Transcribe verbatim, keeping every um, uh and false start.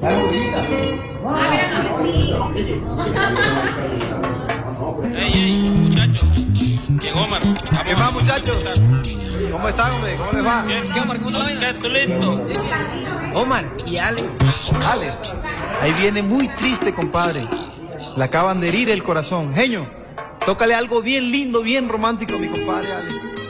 Ey, ey, muchachos. Llegó Omar. ¿Qué más, muchachos? ¿Cómo están, hombre? ¿Cómo les va? ¿Qué, Omar? ¿Cómo te va? ¿Tú listo? Omar y Alex. Alex, ahí viene muy triste, compadre. Le acaban de herir el corazón. Genio, tócale algo bien lindo, bien romántico a mi compadre Alex.